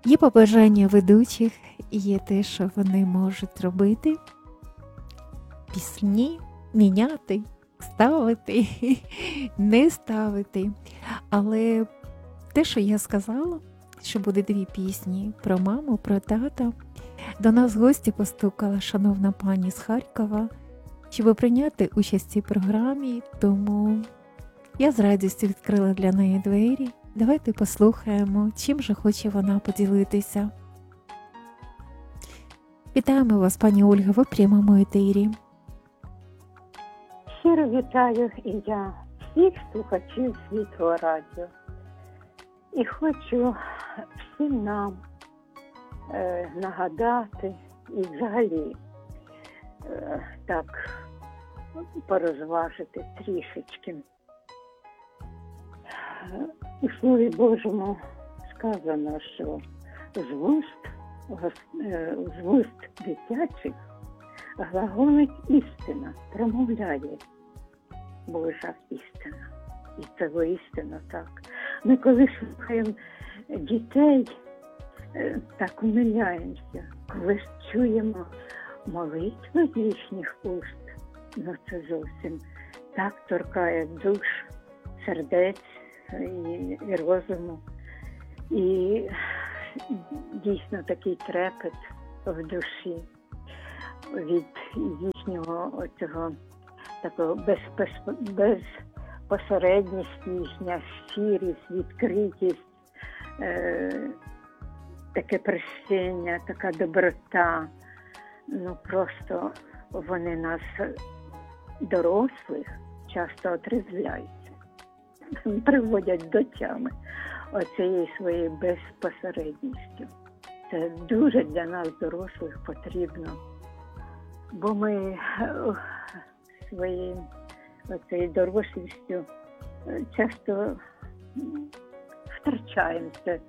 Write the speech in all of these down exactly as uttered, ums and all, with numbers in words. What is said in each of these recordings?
Є побажання ведучих, є те, що вони можуть робити, пісні міняти, ставити, не ставити. Але те, що я сказала, що буде дві пісні про маму, про тата, до нас в гості постукала шановна пані з Харкова, щоб прийняти участь в цій програмі, тому я з радістю відкрила для неї двері. Давайте послухаємо, чим же хоче вона поділитися. Вітаємо вас, пані Ольга, в прямому етері. Щиро вітаю і я всіх слухачів Світлого радіо. І хочу всім нам е, нагадати і взагалі е, так порозважити трішечки. У Слові Божому сказано, що з вуст, е, з вуст дитячих глаголить істина, промовляє Божа істина. І це воістину так. Ми коли слухаємо дітей, так умиляємося, коли чуємо молитви з їхніх уст, ну це зовсім так торкає душ, сердець і, і розуму. І дійсно такий трепет в душі від їхнього цього такого безпосередність їхня, щирість, відкритість, е, таке прощення, така доброта. Ну просто вони нас, дорослих, часто отрезвляються, приводять до тями оцією своєю безпосередністю. Це дуже для нас, дорослих, потрібно. Бо ми своєю оцею дорослістю часто втрачаємо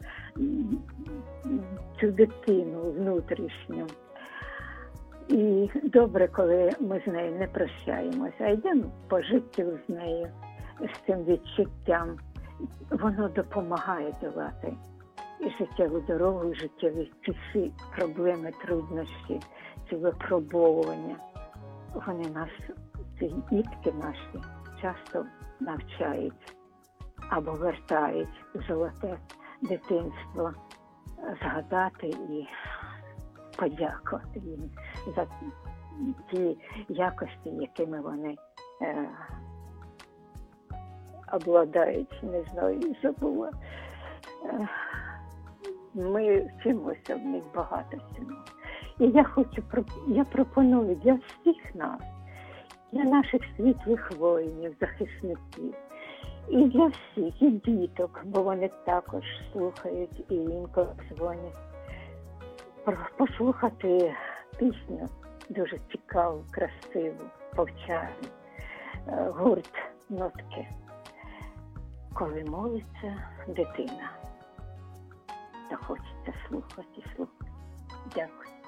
цю дитину внутрішню. І добре, коли ми з нею не прощаємося, а йдемо по життю з нею, з цим відчуттям. Воно допомагає долати і життєву дорогу, і життєві ці проблеми, труднощі, ці випробовування. Вони нас, ці дітки наші, часто навчають або вертають в золоте дитинство, згадати і подякувати їм за ті якості, якими вони е, обладають, не знаю, забула. Е, ми вчимося в них багато всього. І я хочу, я пропоную для всіх нас, для наших світлих воїнів, захисників, і для всіх, і діток, бо вони також слухають і інколи дзвонять, послухати пісню дуже цікаву, красиву, повчальну, гурт «Нотки», коли молиться дитина. Та хочеться слухати і слухати. Дякую.